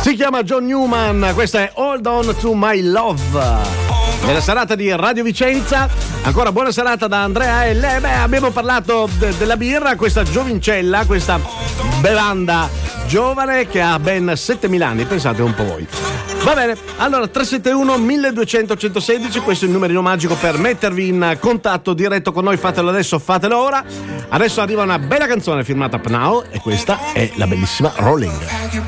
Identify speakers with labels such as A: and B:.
A: Si chiama John Newman, questa è Hold On To My Love. Nella serata di Radio Vicenza, ancora buona serata da Andrea L. Abbiamo parlato della birra, questa giovincella, questa bevanda giovane che ha ben 7.000 anni, pensate un po' voi. Va bene, allora 371 1200 116, questo è il numerino magico per mettervi in contatto diretto con noi, fatelo adesso, fatelo ora. Adesso arriva una bella canzone firmata Pnau e questa è la bellissima Rolling.